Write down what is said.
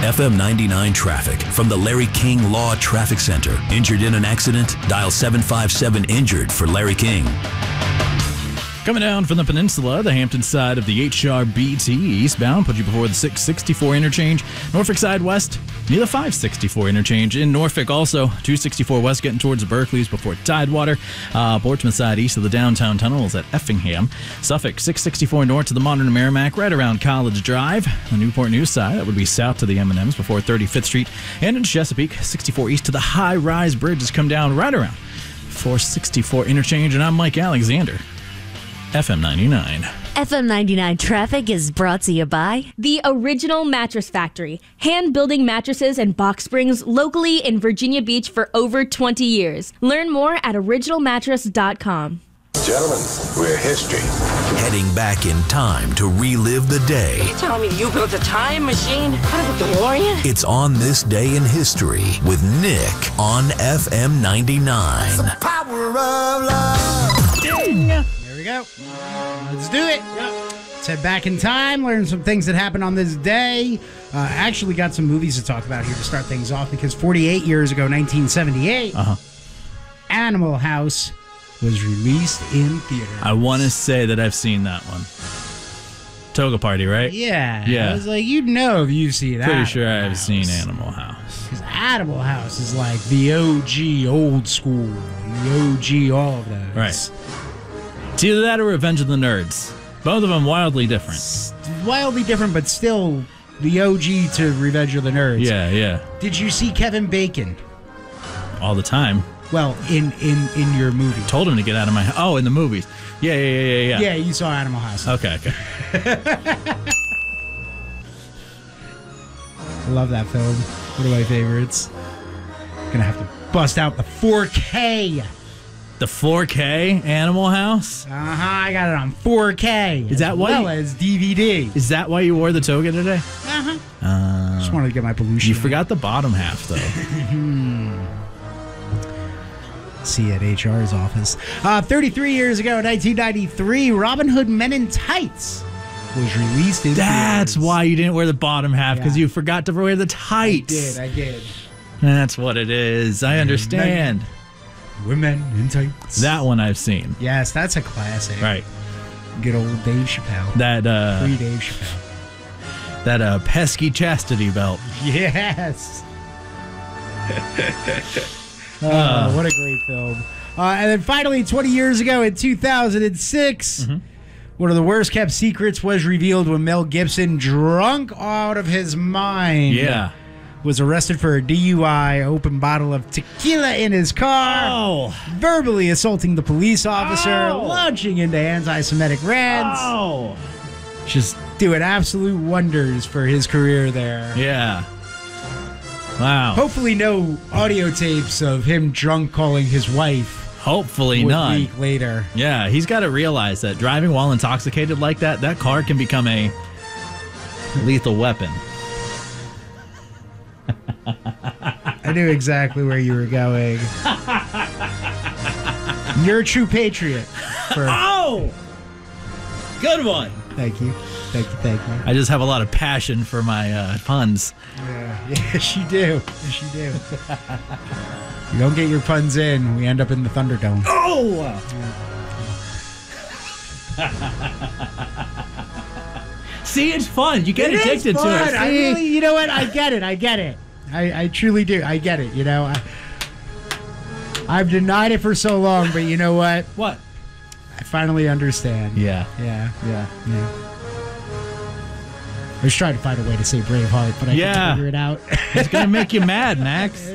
FM 99 traffic from the Larry King Law Traffic Center. Injured in an accident? Dial 757-INJURED for Larry King. Coming down from the peninsula, the Hampton side of the HRBT eastbound put you before the 664 interchange. Norfolk side west near the 564 interchange. In Norfolk also, 264 west getting towards the Berkeleys before Tidewater. Portsmouth side east of the downtown tunnels at Effingham. Suffolk 664 north to the Modern Merrimack right around College Drive. The Newport News side, that would be south to the M&Ms before 35th Street. And in Chesapeake, 64 east to the high-rise bridge has come down right around 464 interchange. And I'm Mike Alexander. FM 99. FM 99 traffic is brought to you by The Original Mattress Factory, hand-building mattresses and box springs locally in Virginia Beach for over 20 years. Learn more at originalmattress.com. Gentlemen, we're history. Heading back in time to relive the day. Tell me you built a time machine out of a DeLorean? It's On This Day in History with Nick on FM 99. The power of love. Ding! There we go. Let's do it. Let's head back in time, learn some things that happened on this day. Actually got some movies to talk about here to start things off because 48 years ago, 1978, Animal House was released in theaters. I want to say that I've seen that one. Toga Party, right? Yeah. Yeah. I was like, you'd know if you've seen that. Pretty sure I've seen Animal House. Because Animal House is like the OG old school, the OG all of those. Right. It's either that or Revenge of the Nerds. Both of them wildly different. Wildly different, but still the OG to Revenge of the Nerds. Yeah, yeah. Did you see Kevin Bacon? All the time. Well, in your movie. Told him to get out of my house. Oh, in the movies. Yeah. Yeah, you saw Animal House. Okay. I love that film. One of my favorites. Gonna have to bust out the 4K. The 4K Animal House? I got it on 4K. Is that why? As well as DVD. Is that why you wore the toga today? Just wanted to get my pollution. You forgot the bottom half, though. See at HR's office. 33 years ago, 1993, Robin Hood Men in Tights was released in That's theaters. why you didn't wear the bottom half, because you forgot to wear the tights. I did. That's what it is. I understand. Women in Tights. That one I've seen. Yes, that's a classic. Right. Good old Dave Chappelle. That Free Dave Chappelle. That pesky chastity belt. Yes. What a great film. And then finally, 20 years ago in 2006, one of the worst kept secrets was revealed when Mel Gibson, drunk out of his mind, was arrested for a DUI, open bottle of tequila in his car, verbally assaulting the police officer, launching into anti-Semitic rants. Just doing absolute wonders for his career there. Yeah. Wow. Hopefully no audio tapes of him drunk calling his wife. Hopefully none. A week later. Yeah, he's got to realize that driving while intoxicated like that car can become a lethal weapon. I knew exactly where you were going. You're a true patriot. Good one. Thank you. I just have a lot of passion for my puns. Yeah, yes, you do. Yes, you do. You don't get your puns in, we end up in the Thunderdome. See, it's fun. You get addicted to it. I really, you know what? I get it. I truly do. I get it. You know, I've denied it for so long, but you know what? What? I finally understand. Yeah. I was trying to find a way to say Braveheart, but I couldn't figure it out. It's going to make you mad, Max.